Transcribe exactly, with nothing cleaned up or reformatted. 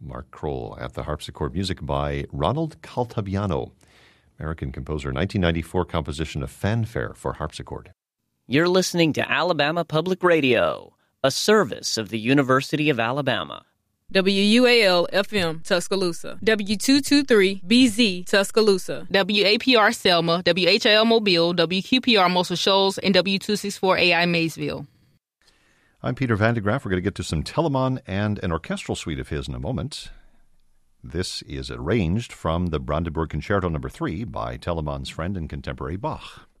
Mark Kroll at the harpsichord, music by Ronald Caltabiano, American composer, nineteen ninety-four composition of Fanfare for harpsichord. You're listening to Alabama Public Radio, a service of the University of Alabama. W U A L F M Tuscaloosa, W two twenty-three B Z Tuscaloosa, W A P R Selma, W H L Mobile, W Q P R Muscle Shoals, and W two sixty-four A I Maysville. I'm Peter Van de Graaff. We're going to get to some Telemann and an orchestral suite of his in a moment. This is arranged from the Brandenburg Concerto Number three by Telemann's friend and contemporary Bach.